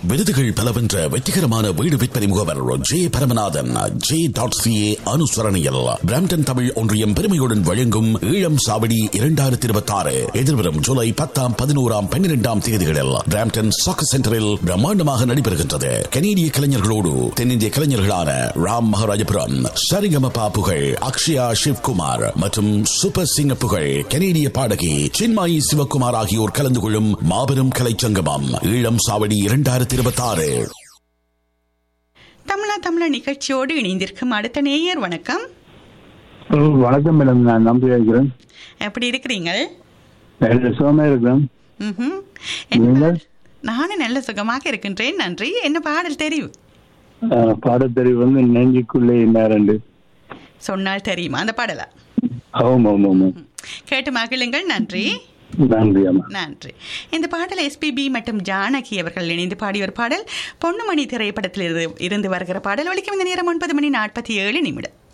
விருதுகள் பல வென்ற வெற்றிகரமான வீடு விற்பனை முகவர் J Paramanathan J.ca அனுசரணையில் Brampton Tamil ஒன்றியம் பெருமையுடன் வழங்கும் ஈழம் சாவடி 2026 எதிர்வரும் ஜூலை 10, 11, 12 தேதிகளில் பிராம்டன் சாக்கர் சென்டரில் பிரம்மாண்டமாக நடைபெறுகின்றது. கனேடிய கலைஞர்களோடு தென்னிந்திய கலைஞர்களான ராம் மகாராஜபுரம், சரிகமபா புகழ் அக்ஷயா சிவ்குமார் மற்றும் சூப்பர் சிங்க புகழ் கனேடிய பாடகி சின்மாயி சிவகுமார் ஆகியோர் கலந்து கொள்ளும் மாபெரும் கலைச்சங்கமம் ஈழம் சாவடி 2026. தமிழா நிகழ்ச்சியோடு இணைந்திருக்கும் அடுத்த நேயர். வணக்கம். வணக்கம் மேடம், நான் நம்பி இருக்கிறேன். எப்படி இருக்கிறீங்க? சுகமா இருக்கிறேன். நானும் நல்ல சுகமாக இருக்கின்றேன், நன்றி. என்ன பாடல் தெரியும்? பாடல் தெரிவு வந்து நெஞ்சுக்குள்ளே என்ன சொன்னால் தெரியுமா அந்த பாடலா? கேட்டு மகிழுங்கள். நன்றி. நன்றி. இந்த பாடல் SPB மற்றும் ஜானகி அவர்கள் இணைந்து பாடிய ஒரு பாடல். பொன்னுமணி திரைப்படத்தில் இருந்து வருகிற பாடல். ஒலிக்கும் இந்த நேரம் 9:47.